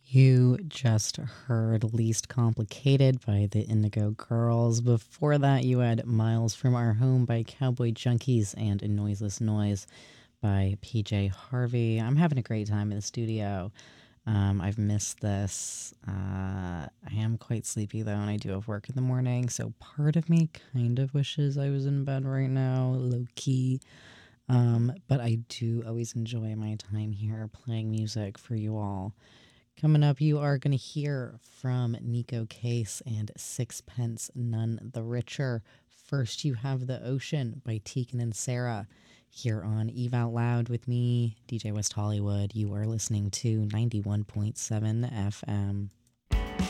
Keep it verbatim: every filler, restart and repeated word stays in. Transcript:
You just heard Least Complicated by the Indigo Girls. Before that, you had Miles from Our Home by Cowboy Junkies and A Noiseless Noise by P J Harvey. I'm having a great time in the studio. Um, I've missed this. Uh, I am quite sleepy though, and I do have work in the morning. So part of me kind of wishes I was in bed right now, low key. Um, but I do always enjoy my time here playing music for you all. Coming up, you are going to hear from Nico Case and Sixpence None the Richer. First, you have The Ocean by Tegan and Sarah here on Eve Out Loud with me, D J West Hollywood. You are listening to ninety-one point seven F M.